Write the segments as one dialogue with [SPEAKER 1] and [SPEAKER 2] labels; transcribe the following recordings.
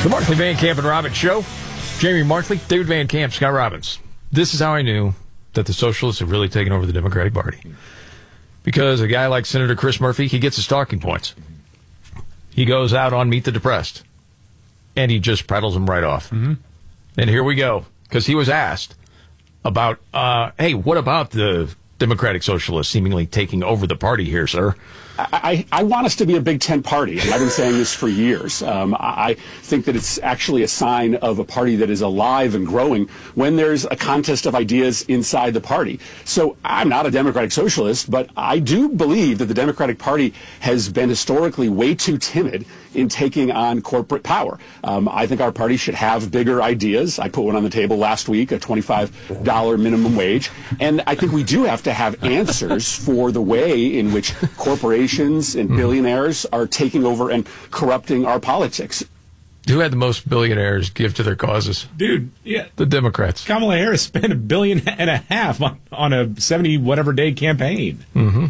[SPEAKER 1] The Markley, Van Camp, and Robbins Show. Jamie Markley, David Van Camp, Scott Robbins. This is how I knew that the socialists have really taken over the Democratic Party. Because a guy like Senator Chris Murphy, he gets his talking points. He goes out on Meet the Depressed, and he just prattles them right off. Mm-hmm. And here we go. Because he was asked about, hey, what about the Democratic Socialists seemingly taking over the party here, sir?
[SPEAKER 2] I want us to be a big tent party, and I've been saying this for years. I think that it's actually a sign of a party that is alive and growing when there's a contest of ideas inside the party. So I'm not a Democratic Socialist, but I do believe that the Democratic Party has been historically way too timid in taking on corporate power. I think our party should have bigger ideas. I put one on the table last week, a $25 minimum wage. And I think we do have to have answers for the way in which corporations and billionaires are taking over and corrupting our politics.
[SPEAKER 1] Who had the most billionaires give to their causes?
[SPEAKER 3] Dude, yeah.
[SPEAKER 1] The Democrats.
[SPEAKER 3] Kamala Harris spent $1.5 billion on a 70-whatever-day campaign.
[SPEAKER 1] Mm-hmm.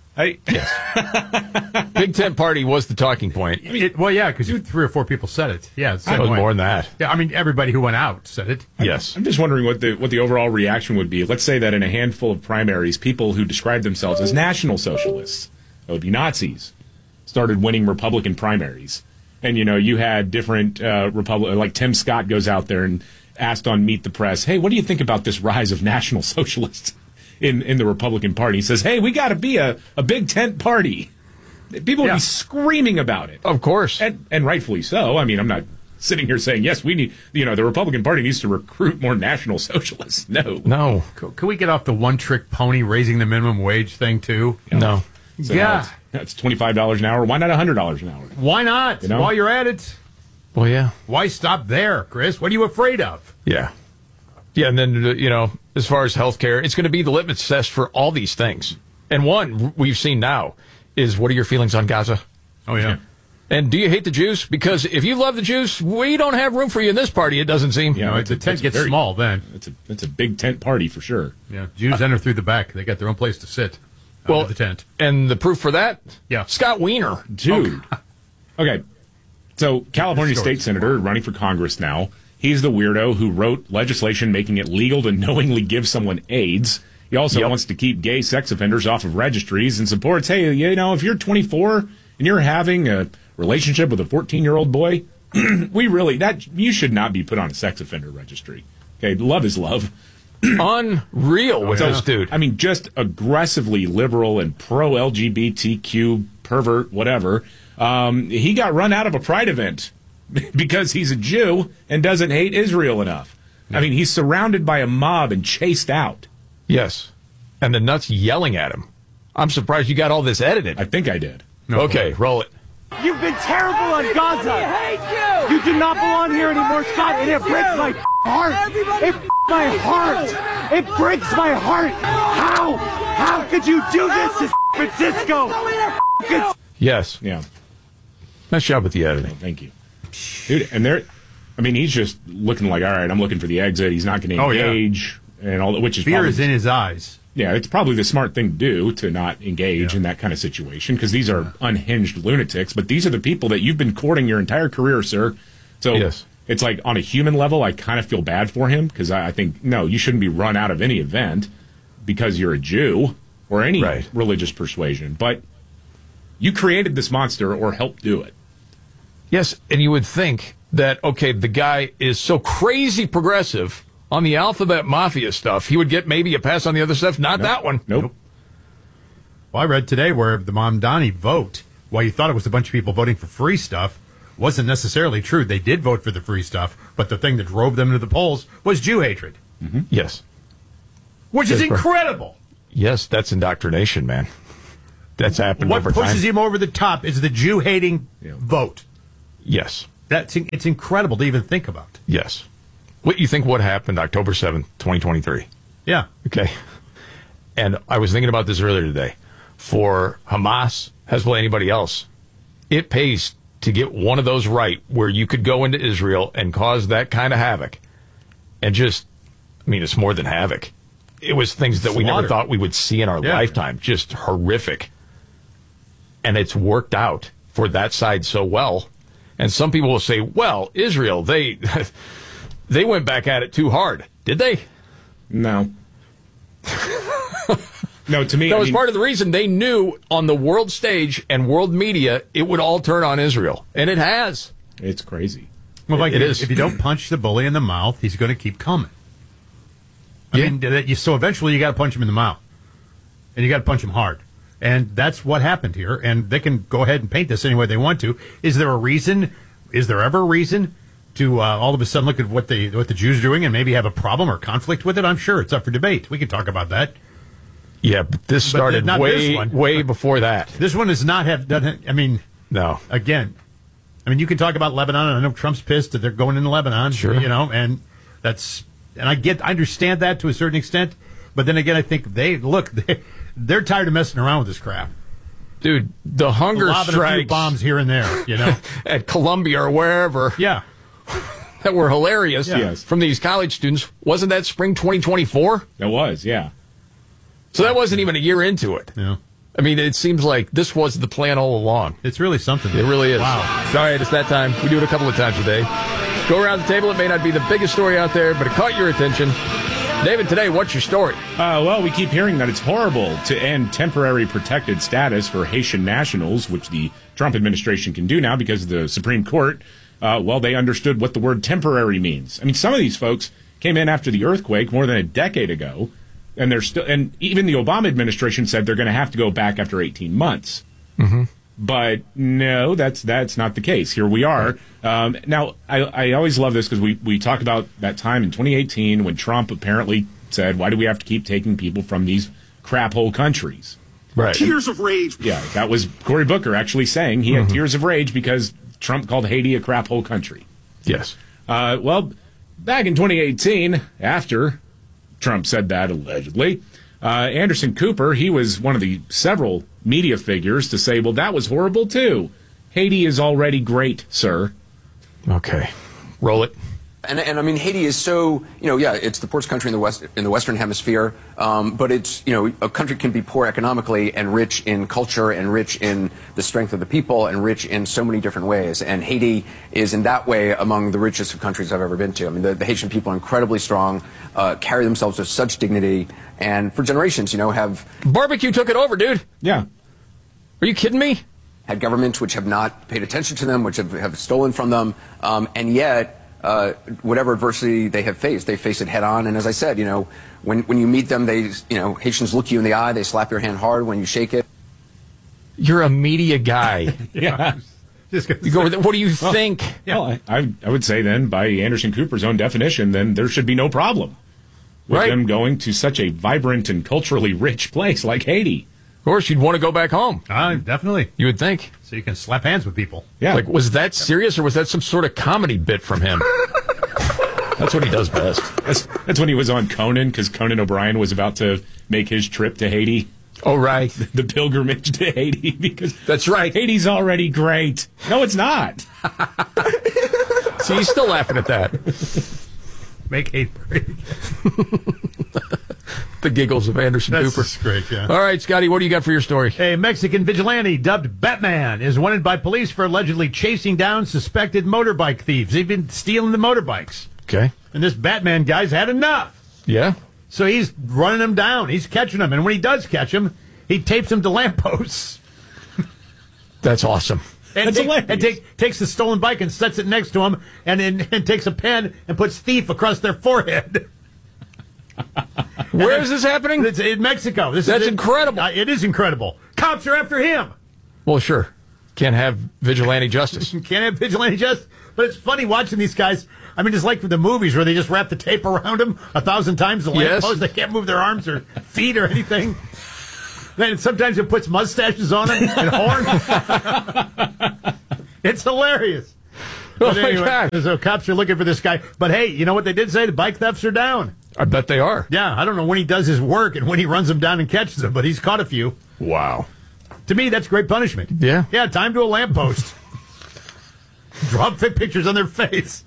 [SPEAKER 3] Yes.
[SPEAKER 1] Big Tent Party was the talking point.
[SPEAKER 4] Because 3 or 4 people said it. Yeah,
[SPEAKER 1] it was more than that.
[SPEAKER 4] Yeah, I mean, everybody who went out said it.
[SPEAKER 1] Yes.
[SPEAKER 3] I'm just wondering what the overall reaction would be. Let's say that in a handful of primaries, people who describe themselves as National Socialists, that would be Nazis, started winning Republican primaries. And, you had different like Tim Scott goes out there and asked on Meet the Press, hey, what do you think about this rise of National Socialists in the Republican Party? He says, hey, we got to be a big tent party. People would be screaming about it.
[SPEAKER 1] Of course.
[SPEAKER 3] And rightfully so. I mean, I'm not sitting here saying, yes, we need, the Republican Party needs to recruit more National Socialists. No.
[SPEAKER 4] Can we get off the one-trick pony raising the minimum wage thing, too?
[SPEAKER 1] No.
[SPEAKER 3] So it's $25 an hour. Why not $100 an hour?
[SPEAKER 4] Why not? While you're at it.
[SPEAKER 1] Well, yeah.
[SPEAKER 4] Why stop there, Chris? What are you afraid of?
[SPEAKER 1] Yeah. Yeah, and then, as far as health care, it's going to be the litmus test for all these things. And one we've seen now is, what are your feelings on Gaza?
[SPEAKER 4] Oh, yeah.
[SPEAKER 1] And do you hate the Jews? Because if you love the Jews, we don't have room for you in this party, it doesn't seem.
[SPEAKER 4] Yeah, the tent gets small then.
[SPEAKER 3] It's a big tent party for sure.
[SPEAKER 4] Yeah, Jews enter through the back. They got their own place to sit. Well, the tent.
[SPEAKER 1] And the proof for that?
[SPEAKER 4] Yeah.
[SPEAKER 1] Scott Wiener.
[SPEAKER 3] Dude. Okay. So, California state senator running for Congress now. He's the weirdo who wrote legislation making it legal to knowingly give someone AIDS. He also wants to keep gay sex offenders off of registries and supports, hey, if you're 24 and you're having a relationship with a 14-year-old boy, you should not be put on a sex offender registry. Okay, love is love.
[SPEAKER 1] Unreal with this dude.
[SPEAKER 3] I mean, just aggressively liberal and pro-LGBTQ pervert, whatever. He got run out of a Pride event because he's a Jew and doesn't hate Israel enough. I mean, he's surrounded by a mob and chased out.
[SPEAKER 1] Yes. And the nuts yelling at him. I'm surprised you got all this edited.
[SPEAKER 3] I think I did.
[SPEAKER 1] Okay, roll it.
[SPEAKER 5] You've been terrible on Gaza. You do not belong here anymore, Scott, and it breaks my heart. It my heart. It breaks my heart. How could you do this to Francisco?
[SPEAKER 1] Yes.
[SPEAKER 3] Yeah.
[SPEAKER 1] Nice job with the editing.
[SPEAKER 3] Thank you. Dude, and he's just looking like, all right, I'm looking for the exit. He's not going to engage and all that, which is
[SPEAKER 4] fear is in his eyes.
[SPEAKER 3] Yeah, it's probably the smart thing to do to not engage in that kind of situation because these are unhinged lunatics, but these are the people that you've been courting your entire career, sir. So it's like on a human level, I kind of feel bad for him because I think, no, you shouldn't be run out of any event because you're a Jew or any religious persuasion. But you created this monster or helped do it.
[SPEAKER 1] Yes, and you would think that, okay, the guy is so crazy progressive on the alphabet mafia stuff, he would get maybe a pass on the other stuff. Not that one.
[SPEAKER 3] Nope.
[SPEAKER 4] Well, I read today where the Mamdani vote, while you thought it was a bunch of people voting for free stuff, wasn't necessarily true. They did vote for the free stuff, but the thing that drove them to the polls was Jew hatred.
[SPEAKER 1] Mm-hmm. Yes.
[SPEAKER 4] Which is incredible.
[SPEAKER 1] Yes, that's indoctrination, man. That's happened over time.
[SPEAKER 4] What pushes him over the top is the Jew-hating vote.
[SPEAKER 1] Yes.
[SPEAKER 4] It's incredible to even think about.
[SPEAKER 1] Yes. What you think what happened October 7th, 2023?
[SPEAKER 4] Yeah.
[SPEAKER 1] Okay. And I was thinking about this earlier today. For Hamas, Hezbollah, anybody else, it pays to get one of those right where you could go into Israel and cause that kind of havoc. And it's more than havoc. It was things that we never thought we would see in our lifetime. Just horrific. And it's worked out for that side so well. And some people will say, well, Israel, they they went back at it too hard. Did they?
[SPEAKER 3] No. No, to me,
[SPEAKER 1] That was part of the reason they knew on the world stage and world media it would all turn on Israel. And it has.
[SPEAKER 3] it's crazy.
[SPEAKER 4] Well, like
[SPEAKER 1] It is.
[SPEAKER 4] if you don't punch the bully in the mouth, he's going to keep coming. So eventually you got to punch him in the mouth, and you got to punch him hard, and that's what happened here. And they can go ahead and paint this any way they want to. Is there a reason? Is there ever a reason to all of a sudden look at what the Jews are doing and maybe have a problem or conflict with it? I'm sure it's up for debate. We can talk about that.
[SPEAKER 1] Yeah, but this started
[SPEAKER 4] not this one.
[SPEAKER 1] way before that.
[SPEAKER 4] This one does not have. I mean,
[SPEAKER 1] No.
[SPEAKER 4] again, you can talk about Lebanon, and I know Trump's pissed that they're going into Lebanon,
[SPEAKER 1] Sure.
[SPEAKER 4] and I understand that to a certain extent, but then again, I think they're tired of messing around with this crap.
[SPEAKER 1] Dude, the hunger
[SPEAKER 4] Lobbing a few
[SPEAKER 1] strikes
[SPEAKER 4] bombs here and there,
[SPEAKER 1] at Columbia or wherever
[SPEAKER 4] Yeah.
[SPEAKER 1] that were hilarious
[SPEAKER 3] Yes.
[SPEAKER 1] from these college students. Wasn't that spring 2024?
[SPEAKER 3] That was, yeah.
[SPEAKER 1] So that wasn't even a year into it.
[SPEAKER 4] Yeah.
[SPEAKER 1] I mean, it seems like this was the plan all along.
[SPEAKER 4] It's really something.
[SPEAKER 1] It really is.
[SPEAKER 4] Wow.
[SPEAKER 1] All right, it's that time. We do it a couple of times a day. Go around the table. It may not be the biggest story out there, but it caught your attention. David, today, what's your story?
[SPEAKER 3] Well, we keep hearing that it's horrible to end temporary protected status for Haitian nationals, which the Trump administration can do now because the Supreme Court, they understood what the word temporary means. I mean, some of these folks came in after the earthquake more than a decade ago, and they're still, and even the Obama administration said they're going to have to go back after 18 months. Mm-hmm. But no, that's not the case. Here we are. Now, I always love this because we talk about that time in 2018 when Trump apparently said, why do we have to keep taking people from these crap hole countries?
[SPEAKER 1] Right.
[SPEAKER 2] Tears of rage.
[SPEAKER 3] Yeah, that was Cory Booker actually saying he had tears of rage because Trump called Haiti a crap hole country.
[SPEAKER 1] Yes.
[SPEAKER 3] Back in 2018, after Trump said that, allegedly, Anderson Cooper, he was one of the several media figures to say, well, that was horrible, too. Haiti is already great, sir.
[SPEAKER 1] Okay. Roll it.
[SPEAKER 6] And I mean, Haiti is so, it's the poorest country in the Western Hemisphere, but it's, a country can be poor economically and rich in culture and rich in the strength of the people and rich in so many different ways. And Haiti is in that way among the richest of countries I've ever been to. I mean, the Haitian people are incredibly strong, carry themselves with such dignity, and for generations, have
[SPEAKER 1] Barbecue took it over, dude.
[SPEAKER 3] Yeah.
[SPEAKER 1] Are you kidding me?
[SPEAKER 6] had governments which have not paid attention to them, which have stolen from them, and yet whatever adversity they have faced, they face it head on. And as I said, when you meet them, Haitians look you in the eye, they slap your hand hard when you shake it.
[SPEAKER 1] You're a media guy.
[SPEAKER 3] Yeah.
[SPEAKER 1] You go, what do you think?
[SPEAKER 3] Well, I would say then, by Anderson Cooper's own definition, then there should be no problem with
[SPEAKER 1] Right.
[SPEAKER 3] them going to such a vibrant and culturally rich place like Haiti.
[SPEAKER 1] Of course, you'd want to go back home.
[SPEAKER 4] Definitely.
[SPEAKER 1] You would think.
[SPEAKER 4] So you can slap hands with people.
[SPEAKER 3] Yeah.
[SPEAKER 1] Like, was that serious or was that some sort of comedy bit from him? That's what he does best.
[SPEAKER 3] That's when he was on Conan, because Conan O'Brien was about to make his trip to Haiti,
[SPEAKER 1] Oh, right.
[SPEAKER 3] the pilgrimage to Haiti, because
[SPEAKER 1] That's right.
[SPEAKER 3] Haiti's already great. No, it's not.
[SPEAKER 1] See, he's still laughing at that.
[SPEAKER 4] Make hate break.
[SPEAKER 1] The giggles of Anderson
[SPEAKER 4] That's
[SPEAKER 1] Cooper.
[SPEAKER 4] great, yeah.
[SPEAKER 1] All right, Scotty, what do you got for your story?
[SPEAKER 4] A Mexican vigilante dubbed Batman is wanted by police for allegedly chasing down suspected motorbike thieves. They've been stealing the motorbikes.
[SPEAKER 1] Okay.
[SPEAKER 4] And this Batman guy's had enough.
[SPEAKER 1] Yeah?
[SPEAKER 4] So he's running them down. He's catching them. And when he does catch them, he tapes them to lampposts.
[SPEAKER 1] That's awesome.
[SPEAKER 4] And,
[SPEAKER 3] That's hilarious.
[SPEAKER 4] takes the stolen bike and sets it next to him and takes a pen and puts thief across their forehead.
[SPEAKER 1] Where is this happening?
[SPEAKER 4] It's in Mexico.
[SPEAKER 1] That's incredible.
[SPEAKER 4] It is incredible. Cops are after him.
[SPEAKER 1] Well, sure. Can't have vigilante justice.
[SPEAKER 4] You can't have vigilante justice. But it's funny watching these guys. I mean, it's like the movies where they just wrap the tape around them 1,000 times. The
[SPEAKER 1] Yes.
[SPEAKER 4] lamppost, they can't move their arms or feet or anything. Then sometimes it puts mustaches on them and horns. It's hilarious. But
[SPEAKER 1] Oh, my God.
[SPEAKER 4] so cops are looking for this guy. But hey, you know what they did say? The bike thefts are down.
[SPEAKER 1] I bet they are.
[SPEAKER 4] Yeah, I don't know when he does his work and when he runs them down and catches them, but he's caught a few.
[SPEAKER 1] Wow.
[SPEAKER 4] To me, that's great punishment.
[SPEAKER 1] Yeah.
[SPEAKER 4] Yeah, time to a lamppost. Drop fit pictures on their face.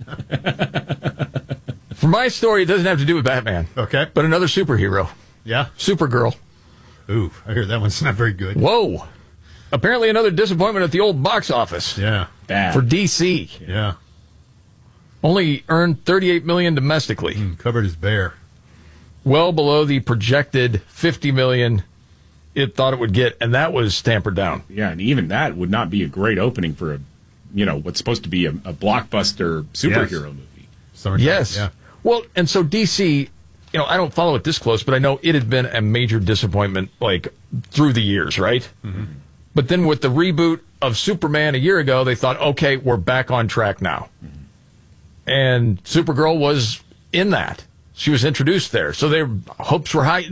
[SPEAKER 1] For my story, it doesn't have to do with Batman.
[SPEAKER 4] Okay.
[SPEAKER 1] But another superhero.
[SPEAKER 4] Yeah.
[SPEAKER 1] Supergirl.
[SPEAKER 4] Ooh, I hear that one's not very good.
[SPEAKER 1] Whoa. Apparently another disappointment at the old box office.
[SPEAKER 4] Yeah.
[SPEAKER 3] bad.
[SPEAKER 1] For DC,
[SPEAKER 4] Yeah.
[SPEAKER 1] only earned $38 million domestically,
[SPEAKER 4] Covered his bear.
[SPEAKER 1] well below the projected $50 million it thought it would get, and that was tampered down.
[SPEAKER 3] Yeah, and even that would not be a great opening for a, what's supposed to be a blockbuster superhero movie.
[SPEAKER 4] Summertime,
[SPEAKER 1] Yes.
[SPEAKER 4] Yeah.
[SPEAKER 1] Well, and so DC, I don't follow it this close, but I know it had been a major disappointment, like, through the years, right? Mm-hmm. But then with the reboot of Superman a year ago, they thought, okay, we're back on track now. Mm-hmm. And Supergirl was in that. She was introduced there. So their hopes were high.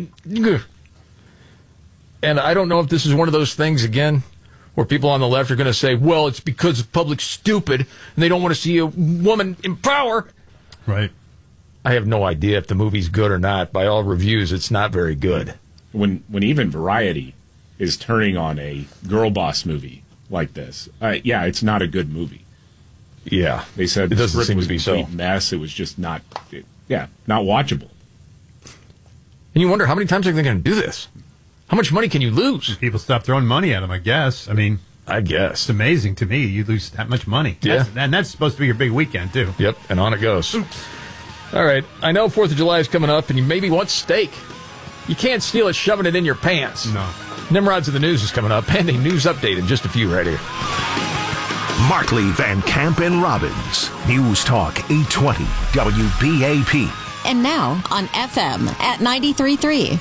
[SPEAKER 1] And I don't know if this is one of those things, again, where people on the left are going to say, well, it's because the public's stupid and they don't want to see a woman in power.
[SPEAKER 4] Right.
[SPEAKER 1] I have no idea if the movie's good or not. By all reviews, it's not very good.
[SPEAKER 3] When even Variety is turning on a girl boss movie like this, it's not a good movie.
[SPEAKER 1] Yeah.
[SPEAKER 3] They said
[SPEAKER 1] it
[SPEAKER 3] the
[SPEAKER 1] doesn't
[SPEAKER 3] script
[SPEAKER 1] seem
[SPEAKER 3] was
[SPEAKER 1] to be
[SPEAKER 3] a
[SPEAKER 1] so.
[SPEAKER 3] complete mess. It was just not watchable.
[SPEAKER 1] And you wonder, how many times are they going to do this? How much money can you lose?
[SPEAKER 4] People stop throwing money at him, I guess. I mean,
[SPEAKER 1] I guess.
[SPEAKER 4] it's amazing to me you lose that much money.
[SPEAKER 1] Yeah.
[SPEAKER 4] And that's supposed to be your big weekend, too.
[SPEAKER 1] Yep, and on it goes. Oops. All right, I know 4th of July is coming up, and you maybe want steak. You can't steal it shoving it in your pants.
[SPEAKER 4] No.
[SPEAKER 1] Nimrods of the News is coming up, and a news update in just a few right here.
[SPEAKER 7] Markley, Van Camp, and Robbins. News Talk 820 WBAP.
[SPEAKER 8] And now on FM at 93.3.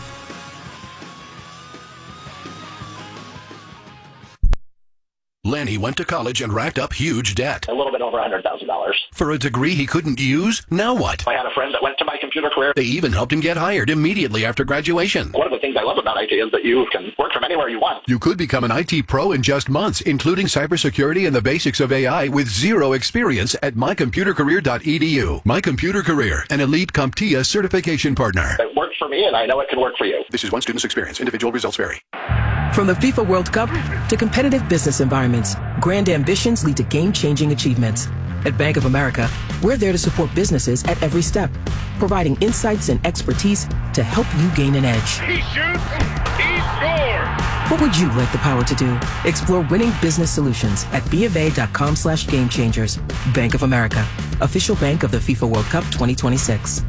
[SPEAKER 9] Lanny went to college and racked up huge debt.
[SPEAKER 10] A little bit over $100,000.
[SPEAKER 9] For a degree he couldn't use? Now what?
[SPEAKER 10] I had a friend that went to my computer career.
[SPEAKER 9] They even helped him get hired immediately after graduation.
[SPEAKER 10] One of the things I love about IT is that you can work from anywhere you want.
[SPEAKER 9] You could become an IT pro in just months, including cybersecurity and the basics of AI with zero experience at mycomputercareer.edu. My Computer Career, an elite CompTIA certification partner.
[SPEAKER 10] It worked for me, and I know it can work for you.
[SPEAKER 9] This is one student's experience. Individual results vary.
[SPEAKER 11] From the FIFA World Cup to competitive business environments, grand ambitions lead to game-changing achievements. At Bank of America, we're there to support businesses at every step, providing insights and expertise to help you gain an edge.
[SPEAKER 12] He shoots, he scores!
[SPEAKER 11] What would you like the power to do? Explore winning business solutions at BofA.com/gamechangers. Bank of America, official bank of the FIFA World Cup 2026.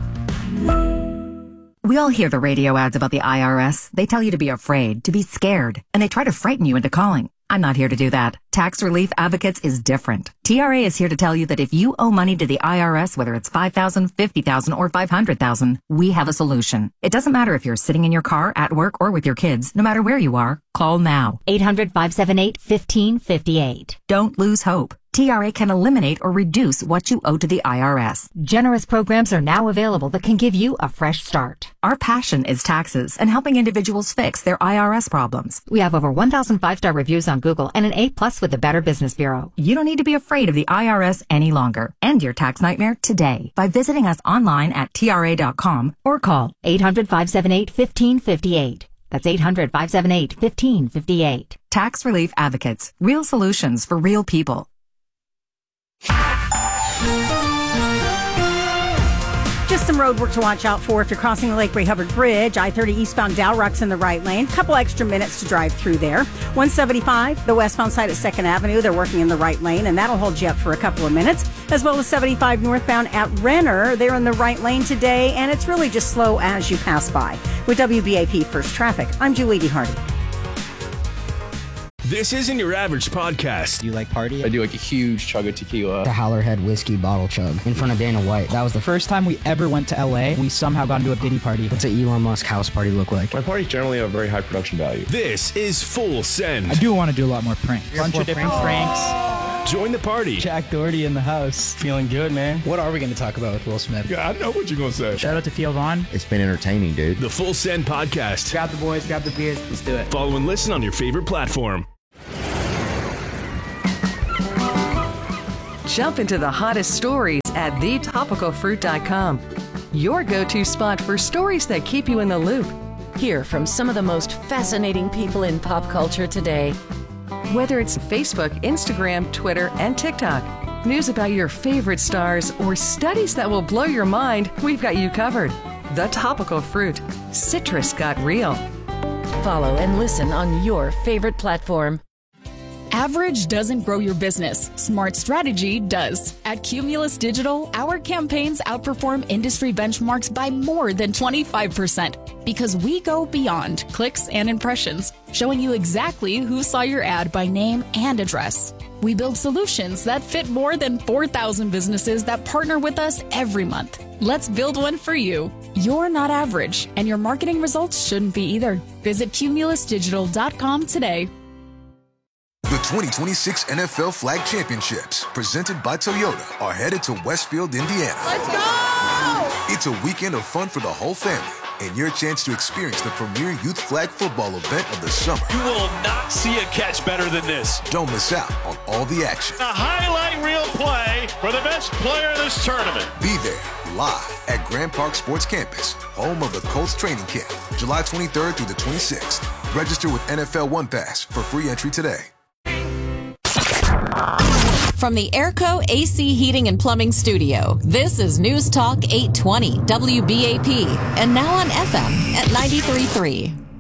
[SPEAKER 13] We all hear the radio ads about the IRS. They tell you to be afraid, to be scared, and they try to frighten you into calling. I'm not here to do that. Tax Relief Advocates is different. TRA is here to tell you that if you owe money to the IRS, whether it's $5,000, $50,000, or $500,000, we have a solution. It doesn't matter if you're sitting in your car, at work, or with your kids. No matter where you are, call now.
[SPEAKER 14] 800-578-1558.
[SPEAKER 13] Don't lose hope. TRA can eliminate or reduce what you owe to the IRS.
[SPEAKER 14] Generous programs are now available that can give you a fresh start.
[SPEAKER 13] Our passion is taxes and helping individuals fix their IRS problems.
[SPEAKER 14] We have over 1,000 5-star reviews on Google and an A+ with the Better Business Bureau.
[SPEAKER 13] You don't need to be afraid of the IRS any longer. End your tax nightmare today by visiting us online at TRA.com
[SPEAKER 14] or call 800-578-1558. That's 800-578-1558.
[SPEAKER 13] Tax Relief Advocates. Real solutions for real people.
[SPEAKER 15] Just some road work to watch out for if you're crossing the Lake Ray Hubbard Bridge. I-30 eastbound Dow Rock's in the right lane. Couple extra minutes to drive through there. 175, the westbound side of 2nd Avenue. They're working in the right lane, and that'll hold you up for a couple of minutes. As well as 75 northbound at Renner. They're in the right lane today, and it's really just slow as you pass by. With WBAP First Traffic, I'm Julie D. Hardy.
[SPEAKER 16] This isn't your average podcast.
[SPEAKER 17] Do you like party?
[SPEAKER 18] I do like a huge chug of tequila.
[SPEAKER 17] The Howlerhead whiskey bottle chug in front of Dana White. That was the first time we ever went to LA. We somehow got into a Diddy party. What's an Elon Musk house party look like?
[SPEAKER 18] My parties generally have very high production value.
[SPEAKER 16] This is Full Send.
[SPEAKER 17] I do want to do a lot more pranks. Bunch of different pranks.
[SPEAKER 16] Join the party.
[SPEAKER 17] Jack Doherty in the house. Feeling good, man. What are we going to talk about with Will Smith?
[SPEAKER 18] Yeah, I know what you're going to say.
[SPEAKER 17] Shout out to Theo Vaughn.
[SPEAKER 19] It's been entertaining, dude.
[SPEAKER 16] The Full Send podcast.
[SPEAKER 17] Grab the boys, grab the beers. Let's do it.
[SPEAKER 16] Follow and listen on your favorite platform.
[SPEAKER 20] Jump into the hottest stories at thetopicalfruit.com. Your go-to spot for stories that keep you in the loop.
[SPEAKER 21] Hear from some of the most fascinating people in pop culture today.
[SPEAKER 20] Whether it's Facebook, Instagram, Twitter, and TikTok, news about your favorite stars, or studies that will blow your mind, we've got you covered. The Topical Fruit. Citrus got real.
[SPEAKER 21] Follow and listen on your favorite platform.
[SPEAKER 19] Average doesn't grow your business. Smart strategy does. At Cumulus Digital, our campaigns outperform industry benchmarks by more than 25% because we go beyond clicks and impressions, showing you exactly who saw your ad by name and address. We build solutions that fit more than 4,000 businesses that partner with us every month. Let's build one for you. You're not average, and your marketing results shouldn't be either. Visit cumulusdigital.com today.
[SPEAKER 22] The 2026 NFL Flag Championships, presented by Toyota, are headed to Westfield, Indiana.
[SPEAKER 12] Let's go!
[SPEAKER 22] It's a weekend of fun for the whole family and your chance to experience the premier youth flag football event of the summer.
[SPEAKER 12] You will not see a catch better than this.
[SPEAKER 22] Don't miss out on all the action.
[SPEAKER 12] A highlight reel play for the best player in this tournament.
[SPEAKER 22] Be there live at Grand Park Sports Campus, home of the Colts training camp, July 23rd through the 26th. Register with NFL One Pass for free entry today.
[SPEAKER 8] From the Airco AC Heating and Plumbing Studio, this is News Talk 820 WBAP, and now on FM at 93.3.